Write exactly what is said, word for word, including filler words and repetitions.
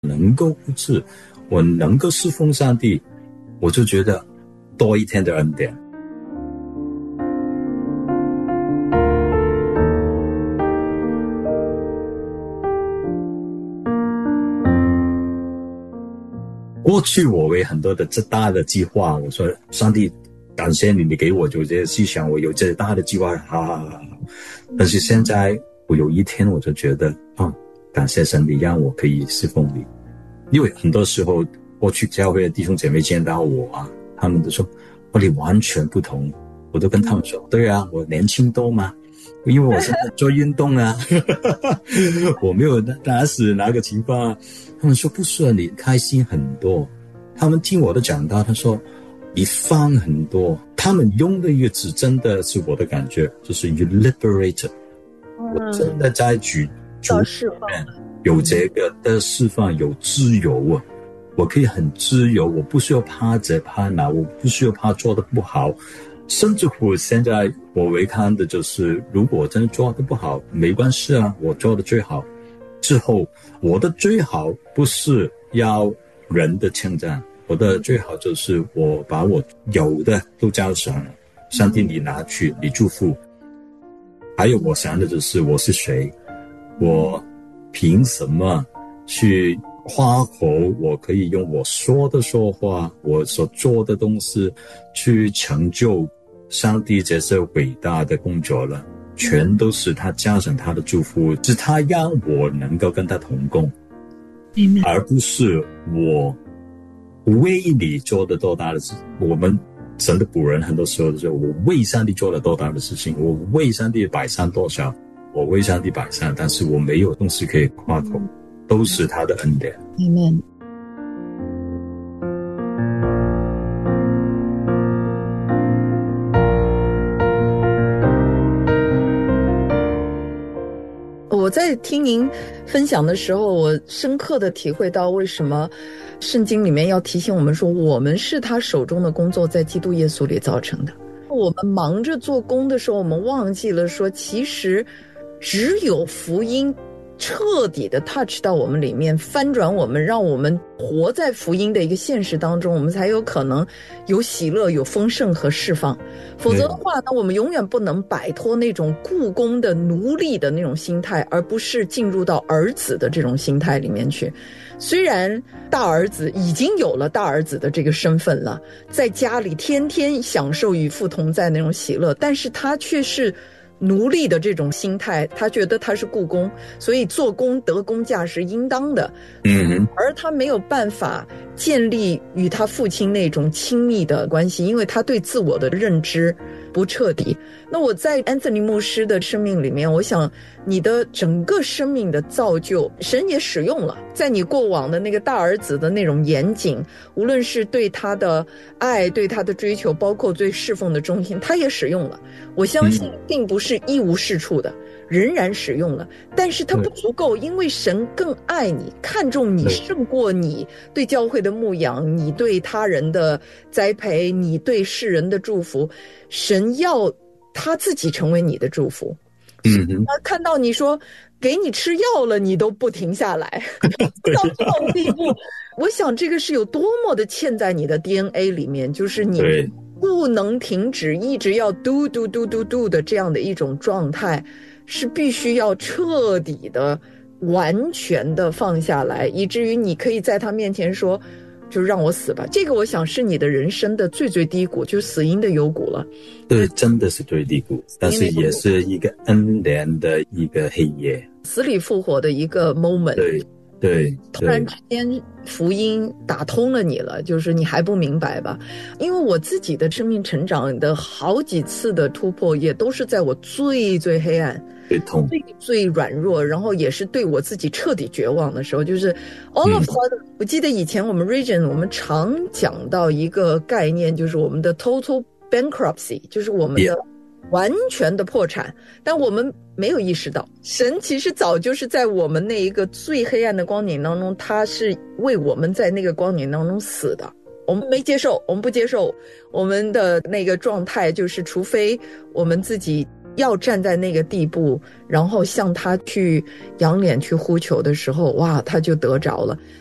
能够不治，我能够侍奉上帝，我就觉得多一天的恩典。过去我为很多的这大的计划，我说上帝感谢你，你给我有这些思想，我有这大的计划，好好好。但是现在我有一天我就觉得啊，感谢上帝让我可以侍奉你。因为很多时候过去教会的弟兄姐妹见到我啊，他们都说哦，你完全不同。我都跟他们说，对啊，我年轻多嘛，因为我现在做运动啊我没有打死哪个情况啊。他们说不是啊，你开心很多。他们听我的讲道，他说你放很多。他们用的一个字真的是我的感觉，就是 you liberated、嗯、我真的在举主释放，有这个的释放，有自由啊，我可以很自由，我不需要怕这怕那，我不需要怕做得不好。甚至乎现在我为看的就是，如果真的做得不好没关系啊，我做得最好之后，我的最好不是要人的称赞，我的最好就是我把我有的都交上了，上帝你拿去，你祝福。还有我想的就是我是谁，我凭什么去夸口，我可以用我说的说话，我所做的东西去成就上帝这些伟大的工作了，全都是他加上他的祝福，是他让我能够跟他同工，而不是我为你做的多大的事。我们神的仆人很多时候就是我为上帝做了多大的事情，我为上帝摆上多少，我为上帝摆上，但是我没有东西可以夸口，都是他的恩典。 Amen。我在听您分享的时候，我深刻的体会到为什么圣经里面要提醒我们说，我们是他手中的工作，在基督耶稣里造成的。我们忙着做工的时候，我们忘记了说，其实只有福音彻底的 touch 到我们里面，翻转我们，让我们活在福音的一个现实当中，我们才有可能有喜乐，有丰盛和释放。否则的话呢，我们永远不能摆脱那种雇工的奴隶的那种心态，而不是进入到儿子的这种心态里面去。虽然大儿子已经有了大儿子的这个身份了，在家里天天享受与父同在那种喜乐，但是他却是奴隶的这种心态，他觉得他是雇工，所以做工得工价是应当的。 嗯， 而他没有办法建立与他父亲那种亲密的关系，因为他对自我的认知不彻底。那我在 Anthony 牧师的生命里面，我想你的整个生命的造就，神也使用了，在你过往的那个大儿子的那种严谨，无论是对他的爱，对他的追求，包括对侍奉的忠心，他也使用了。我相信并不是一无是处的，仍然使用了，但是它不足够，因为神更爱你，看重你胜过你对教会的牧养，你对他人的栽培，你对世人的祝福，神要他自己成为你的祝福。 嗯， 他看到你说给你吃药了，你都不停下来到这种地步，我想这个是有多么的嵌在你的 D N A 里面，就是你不能停止，一直要 do do do do do 的这样的一种状态，是必须要彻底的完全的放下来，以至于你可以在他面前说就让我死吧。这个我想是你的人生的最最低谷，就是死荫的幽谷了。 对，真的是最低谷，但是也是一个恩典的一个黑夜， 死里复活的一个 moment。 对对， 突然之间福音打通了你了，就是你还不明白吧？因为我自己的生命成长的好几次的突破，也都是在我最最黑暗、 最痛、 最最软弱，然后也是对我自己彻底绝望的时候，就是 all of that、嗯、我记得以前我们 region 我们常讲到一个概念，就是我们的 total bankruptcy， 就是我们的、yeah.完全的破产，但我们没有意识到，神其实早就是在我们那一个最黑暗的光景当中，他是为我们在那个光景当中死的。我们没接受，我们不接受，我们的那个状态就是，除非我们自己要站在那个地步，然后向他去仰脸去呼求的时候，哇，他就得着了。